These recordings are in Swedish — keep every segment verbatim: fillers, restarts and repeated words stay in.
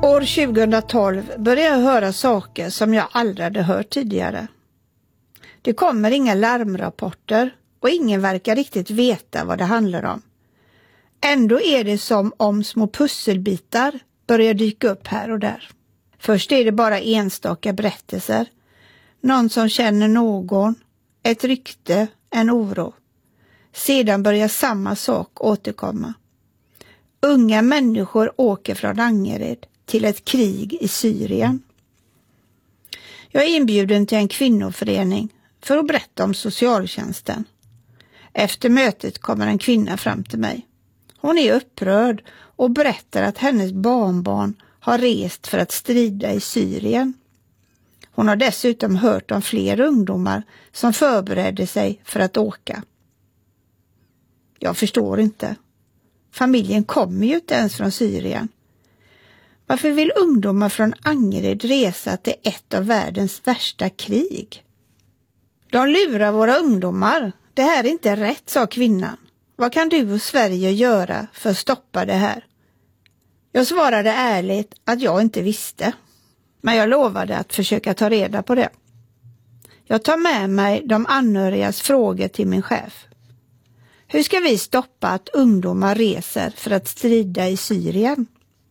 År tjugohundratolv började jag höra saker som jag aldrig hade hört tidigare. Det kommer inga larmrapporter och ingen verkar riktigt veta vad det handlar om. Ändå är det som om små pusselbitar börjar dyka upp här och där. Först är det bara enstaka berättelser. Någon som känner någon, ett rykte, en oro. Sedan börjar samma sak återkomma. Unga människor åker från Angered till ett krig i Syrien. Jag är inbjuden till en kvinnoförening för att berätta om socialtjänsten. Efter mötet kommer en kvinna fram till mig. Hon är upprörd och berättar att hennes barnbarn har rest för att strida i Syrien. Hon har dessutom hört om fler ungdomar som förberedde sig för att åka. Jag förstår inte. Familjen kommer ju inte ens från Syrien. Varför vill ungdomar från Angered resa till ett av världens värsta krig? De lurar våra ungdomar. Det här är inte rätt, sa kvinnan. Vad kan du och Sverige göra för att stoppa det här? Jag svarade ärligt att jag inte visste. Men jag lovade att försöka ta reda på det. Jag tar med mig de anhörigas frågor till min chef. Hur ska vi stoppa att ungdomar reser för att strida i Syrien?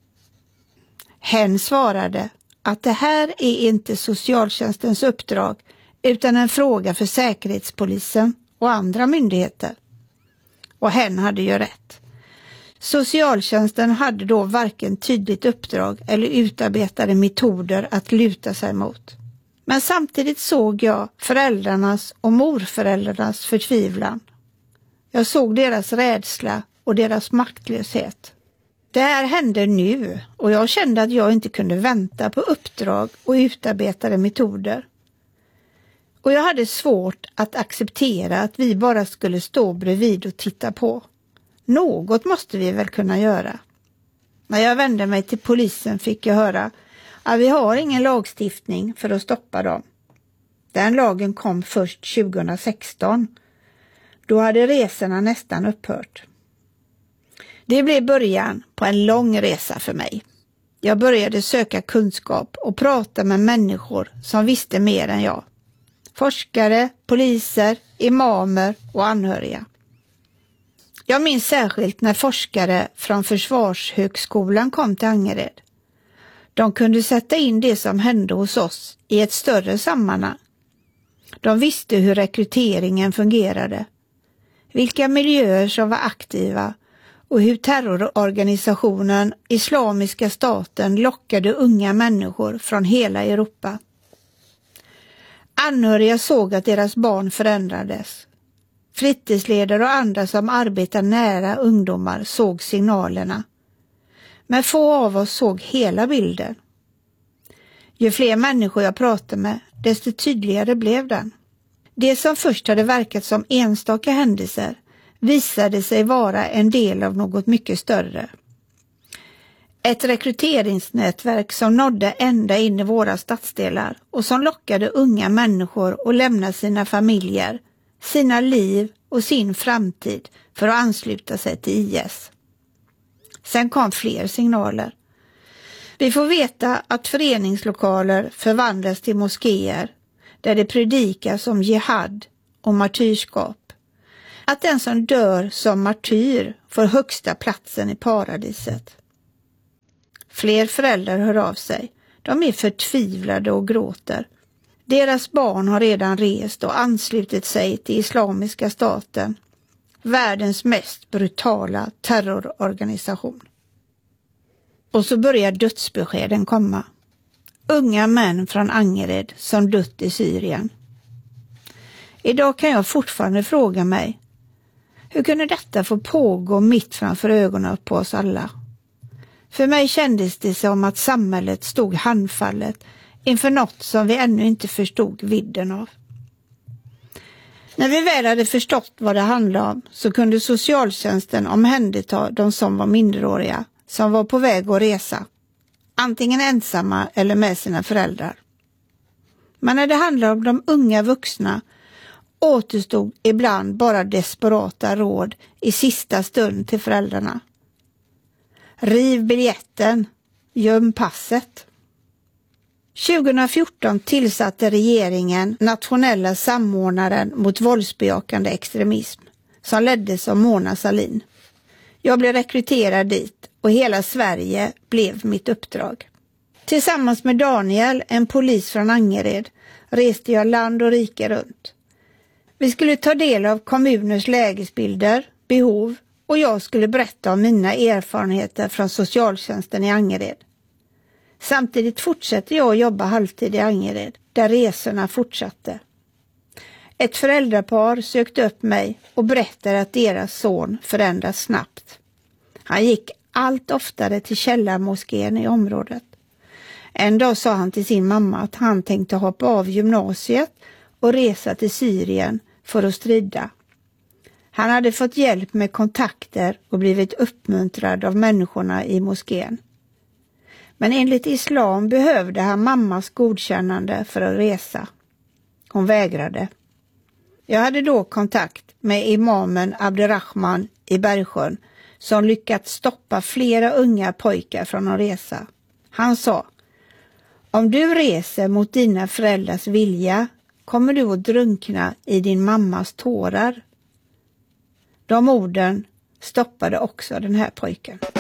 Hen svarade att det här är inte socialtjänstens uppdrag utan en fråga för säkerhetspolisen och andra myndigheter. Och hen hade ju rätt. Socialtjänsten hade då varken tydligt uppdrag eller utarbetade metoder att luta sig mot. Men samtidigt såg jag föräldrarnas och morföräldrarnas förtvivlan. Jag såg deras rädsla och deras maktlöshet. Det här hände nu och jag kände att jag inte kunde vänta på uppdrag och utarbetade metoder. Och jag hade svårt att acceptera att vi bara skulle stå bredvid och titta på. Något måste vi väl kunna göra. När jag vände mig till polisen fick jag höra att vi har ingen lagstiftning för att stoppa dem. Den lagen kom först tjugohundrasexton. Då hade resorna nästan upphört. Det blev början på en lång resa för mig. Jag började söka kunskap och prata med människor som visste mer än jag. Forskare, poliser, imamer och anhöriga. Jag minns särskilt när forskare från Försvarshögskolan kom till Angered. De kunde sätta in det som hände hos oss i ett större sammanhang. De visste hur rekryteringen fungerade, vilka miljöer som var aktiva och hur terrororganisationen Islamiska staten lockade unga människor från hela Europa. Anhöriga såg att deras barn förändrades. Fritidsledare och andra som arbetar nära ungdomar såg signalerna. Men få av oss såg hela bilden. Ju fler människor jag pratade med, desto tydligare blev den. Det som först hade verkat som enstaka händelser visade sig vara en del av något mycket större. Ett rekryteringsnätverk som nådde ända in i våra stadsdelar och som lockade unga människor att lämna sina familjer, sina liv och sin framtid för att ansluta sig till I S. Sen kom fler signaler. Vi får veta att föreningslokaler förvandlas till moskéer där det predikas om jihad och martyrskap. Att den som dör som martyr får högsta platsen i paradiset. Fler föräldrar hör av sig. De är förtvivlade och gråter. Deras barn har redan rest och anslutit sig till Islamiska staten, världens mest brutala terrororganisation. Och så börjar dödsbeskeden komma. Unga män från Angered som dött i Syrien. Idag kan jag fortfarande fråga mig, hur kunde detta få pågå mitt framför ögonen på oss alla? För mig kändes det som att samhället stod handfallet inför något som vi ännu inte förstod vidden av. När vi väl hade förstått vad det handlade om så kunde socialtjänsten omhänderta de som var minderåriga, som var på väg att resa. Antingen ensamma eller med sina föräldrar. Men när det handlade om de unga vuxna återstod ibland bara desperata råd i sista stund till föräldrarna. Riv biljetten, göm passet. tjugohundrafjorton tillsatte regeringen nationella samordnaren mot våldsbejakande extremism som leddes av Mona Sahlin. Jag blev rekryterad dit och hela Sverige blev mitt uppdrag. Tillsammans med Daniel, en polis från Angered, reste jag land och rike runt. Vi skulle ta del av kommuners lägesbilder, behov och jag skulle berätta om mina erfarenheter från socialtjänsten i Angered. Samtidigt fortsatte jag att jobba halvtid i Angered, där resorna fortsatte. Ett föräldrapar sökte upp mig och berättade att deras son förändras snabbt. Han gick allt oftare till källarmoskén i området. En dag sa han till sin mamma att han tänkte hoppa av gymnasiet och resa till Syrien för att strida. Han hade fått hjälp med kontakter och blivit uppmuntrad av människorna i moskén. Men enligt islam behövde han mammas godkännande för att resa. Hon vägrade. Jag hade då kontakt med imamen Abderrahman i Bergsjön som lyckats stoppa flera unga pojkar från att resa. Han sa: om du reser mot dina föräldrars vilja kommer du att drunkna i din mammas tårar. De orden stoppade också den här pojken.